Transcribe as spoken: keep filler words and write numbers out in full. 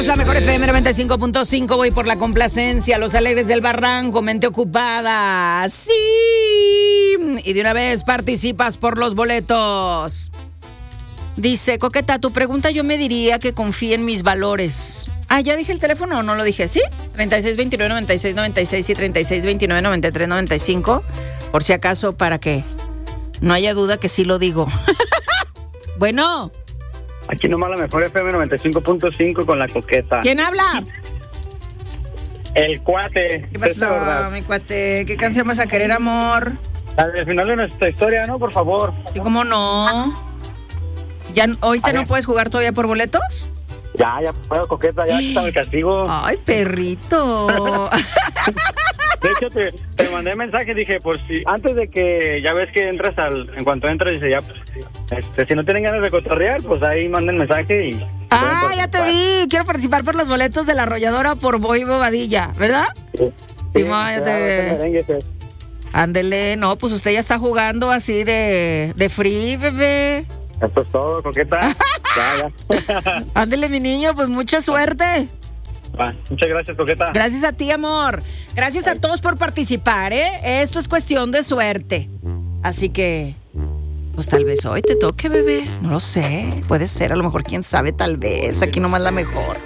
Escuchas la mejor F M noventa y cinco punto cinco. Voy por la complacencia. Los Alegres del Barranco, mente ocupada. Sí. Y de una vez participas por los boletos. Dice, Coqueta, tu pregunta yo me diría que confíe en mis valores. Ah, ¿ya dije el teléfono o no lo dije? ¿Sí? treinta y seis veintinueve noventa y seis noventa y seis y treinta y seis veintinueve noventa y tres noventa y cinco. Por si acaso, para que no haya duda que sí lo digo. Bueno. Aquí nomás la mejor F M noventa y cinco punto cinco con la Coqueta. ¿Quién habla? El cuate. ¿Qué pasó, mi cuate? ¿Qué canción vas a querer, amor? Al final de nuestra historia, ¿no? Por favor. ¿Y cómo no? ¿Ya ahorita no puedes jugar todavía por boletos? Ya, ya puedo, Coqueta, ya está el castigo. Ay, perrito. De hecho, te, te mandé mensaje, dije, por si, antes de que, ya ves que entras al, en cuanto entras, dice, ya, pues, este, si no tienen ganas de cotorrear, pues ahí manden mensaje y... Ah, ya te vi, quiero participar por los boletos de la arrolladora por Boy Bobadilla, ¿verdad? Sí, sí, sí ma, ya te vi. Ándele, no, pues usted ya está jugando así de, de free, bebé. Esto es todo, Coqueta. Ya, ya. Ándele, mi niño, pues mucha suerte. Va, muchas gracias, Coqueta. Gracias a ti, amor. Gracias a todos por participar, ¿eh? Esto es cuestión de suerte. Así que, pues tal vez hoy te toque, bebé. No lo sé. Puede ser, a lo mejor, quién sabe, tal vez. Aquí nomás la mejor.